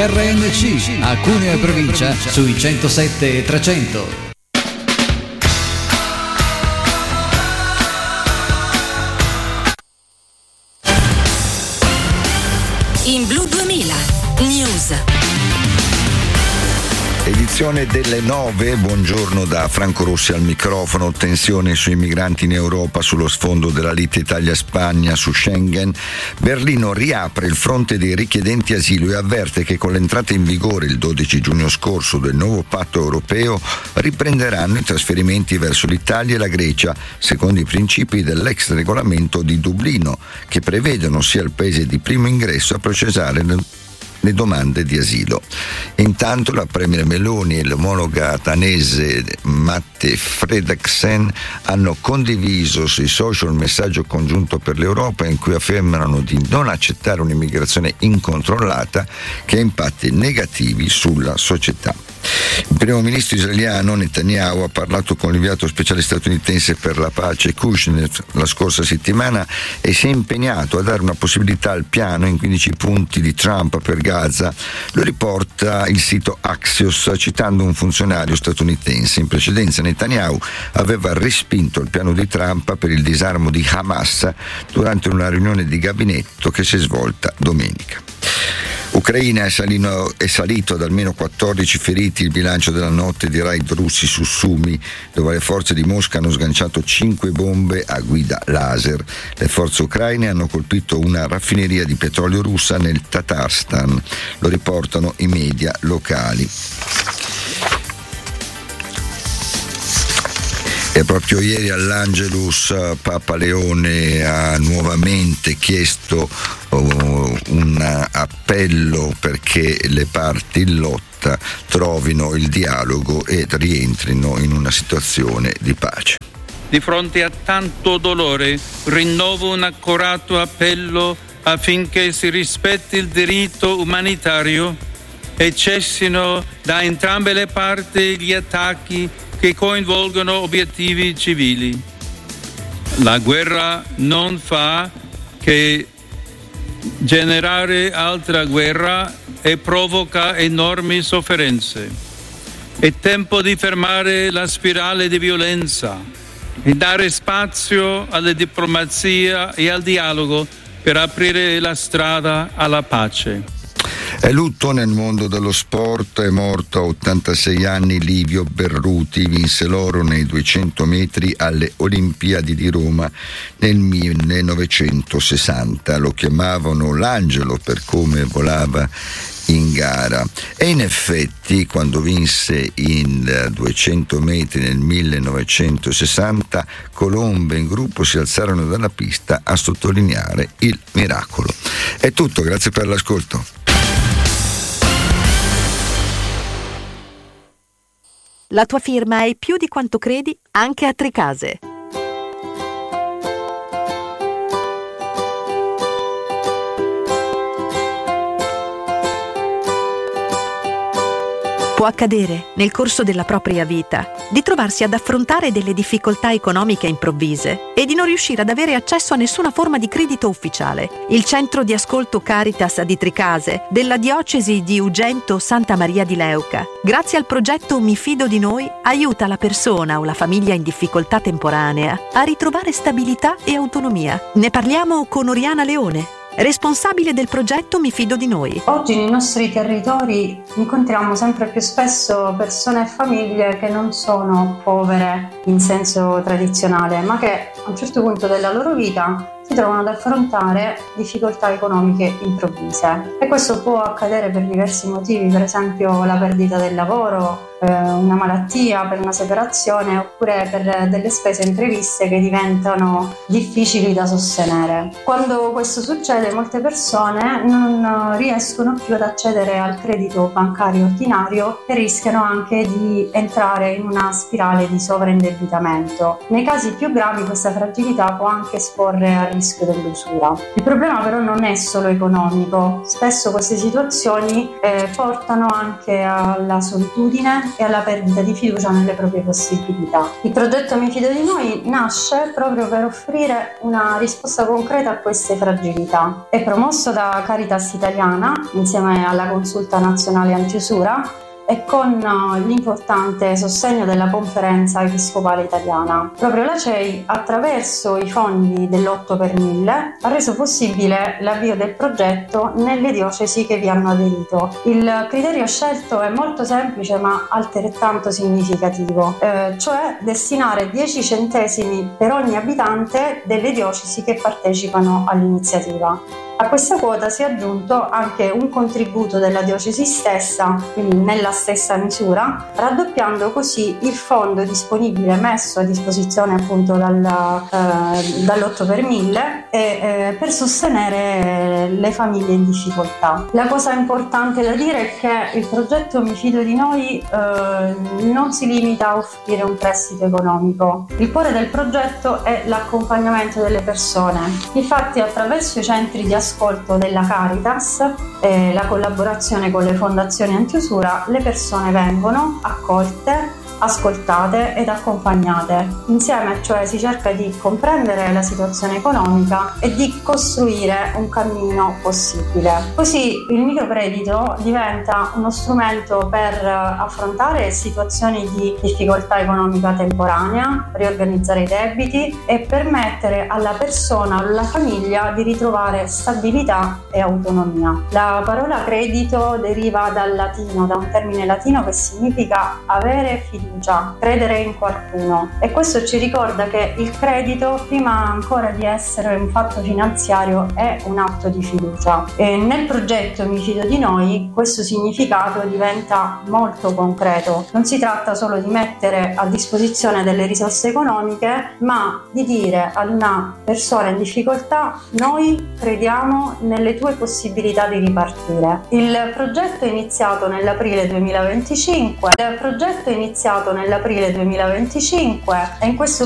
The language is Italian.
RNC a Cuneo e provincia sui 107 e 300. In Blu 2000 News. Edizione delle 9, buongiorno da Franco Rossi al microfono. Tensione sui migranti in Europa sullo sfondo della lite Italia-Spagna su Schengen. Berlino riapre il fronte dei richiedenti asilo e avverte che con l'entrata in vigore il 12 giugno scorso del nuovo patto europeo riprenderanno i trasferimenti verso l'Italia e la Grecia, secondo i principi dell'ex regolamento di Dublino, che prevedono sia il paese di primo ingresso a processare le domande di asilo. Intanto la premier Meloni e l'omologa danese Mette Frederiksen hanno condiviso sui social un messaggio congiunto per l'Europa in cui affermano di non accettare un'immigrazione incontrollata che ha impatti negativi sulla società. Il primo ministro israeliano Netanyahu ha parlato con l'inviato speciale statunitense per la pace Kushner la scorsa settimana e si è impegnato a dare una possibilità al piano in 15 punti di Trump per Gaza. Lo riporta il sito Axios citando un funzionario statunitense. In precedenza Netanyahu aveva respinto il piano di Trump per il disarmo di Hamas durante una riunione di gabinetto che si è svolta domenica. Ucraina è salito ad almeno 14 feriti il bilancio della notte di raid russi su Sumi, dove le forze di Mosca hanno sganciato 5 bombe a guida laser. Le forze ucraine hanno colpito una raffineria di petrolio russa nel Tatarstan, lo riportano i media locali. E proprio ieri all'Angelus Papa Leone ha nuovamente chiesto un appello perché le parti in lotta trovino il dialogo e rientrino in una situazione di pace. Di fronte a tanto dolore rinnovo un accorato appello affinché si rispetti il diritto umanitario e cessino da entrambe le parti gli attacchi che coinvolgono obiettivi civili. La guerra non fa che generare altra guerra e provoca enormi sofferenze. È tempo di fermare la spirale di violenza e dare spazio alla diplomazia e al dialogo per aprire la strada alla pace. È lutto nel mondo dello sport, è morto a 86 anni Livio Berruti, vinse l'oro nei 200 metri alle Olimpiadi di Roma nel 1960. Lo chiamavano l'angelo per come volava in gara e in effetti quando vinse in 200 metri nel 1960 colombe in gruppo si alzarono dalla pista a sottolineare il miracolo. È tutto, grazie per l'ascolto. La tua firma è più di quanto credi anche a Tricase. Può accadere, nel corso della propria vita, di trovarsi ad affrontare delle difficoltà economiche improvvise e di non riuscire ad avere accesso a nessuna forma di credito ufficiale. Il centro di ascolto Caritas di Tricase, della diocesi di Ugento Santa Maria di Leuca, grazie al progetto Mi Fido di Noi, aiuta la persona o la famiglia in difficoltà temporanea a ritrovare stabilità e autonomia. Ne parliamo con Oriana Leone, responsabile del progetto Mi Fido di Noi. Oggi nei nostri territori incontriamo sempre più spesso persone e famiglie che non sono povere in senso tradizionale, ma che a un certo punto della loro vita si trovano ad affrontare difficoltà economiche improvvise e questo può accadere per diversi motivi, per esempio la perdita del lavoro, una malattia, per una separazione oppure per delle spese impreviste che diventano difficili da sostenere. Quando questo succede molte persone non riescono più ad accedere al credito bancario ordinario e rischiano anche di entrare in una spirale di sovraindebitamento. Nei casi più gravi questa fragilità può anche esporre al rischio dell'usura. Il problema però non è solo economico, spesso queste situazioni portano anche alla solitudine e alla perdita di fiducia nelle proprie possibilità. Il progetto Mi Fido di Noi nasce proprio per offrire una risposta concreta a queste fragilità. È promosso da Caritas Italiana insieme alla Consulta Nazionale Antiusura e con l'importante sostegno della Conferenza Episcopale Italiana. Proprio la CEI, attraverso i fondi dell'8 per 1000, ha reso possibile l'avvio del progetto nelle diocesi che vi hanno aderito. Il criterio scelto è molto semplice ma altrettanto significativo, cioè destinare 10 centesimi per ogni abitante delle diocesi che partecipano all'iniziativa. A questa quota si è aggiunto anche un contributo della diocesi stessa, quindi nella stessa misura, raddoppiando così il fondo disponibile messo a disposizione appunto dall'8 per 1000 per sostenere le famiglie in difficoltà. La cosa importante da dire è che il progetto Mi Fido di Noi non si limita a offrire un prestito economico. Il cuore del progetto è l'accompagnamento delle persone. Infatti, attraverso i centri di ascolto della Caritas e la collaborazione con le fondazioni antiusura, le persone vengono accolte, ascoltate ed accompagnate. Insieme, cioè, si cerca di comprendere la situazione economica e di costruire un cammino possibile. Così il microcredito diventa uno strumento per affrontare situazioni di difficoltà economica temporanea, riorganizzare i debiti e permettere alla persona o alla famiglia di ritrovare stabilità e autonomia. La parola credito deriva da un termine latino che significa avere fiducia, credere in qualcuno, e questo ci ricorda che il credito, prima ancora di essere un fatto finanziario, è un atto di fiducia. E nel progetto Mi Fido di Noi questo significato diventa molto concreto. Non si tratta solo di mettere a disposizione delle risorse economiche, ma di dire ad una persona in difficoltà: noi crediamo nelle tue possibilità di ripartire. Il progetto è iniziato nell'aprile 2025 e in questo